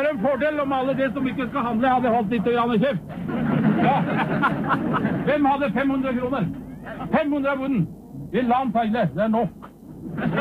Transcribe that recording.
vært en fordel om alle det som ikke skal handle hadde holdt litt grann kjeft. Ja. Hvem hadde 500 kroner? 500 av bunnen. Vi la han feile. Det er nok.